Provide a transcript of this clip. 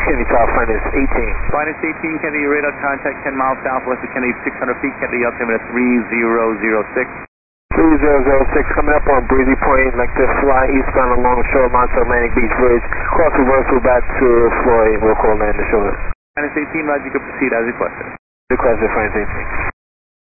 Kennedy Tower, Finance 18. Finance 18, Kennedy, radar contact 10 miles southwest of Kennedy, 600 feet, Kennedy, altimeter 3006. 3006, coming up on Breezy Point, like to fly eastbound along the shoreline to Atlantic Beach Bridge, cross reversal back to Floyd, we'll call land the shore. Finance 18, Roger, you can proceed as requested. Requested, Finance 18.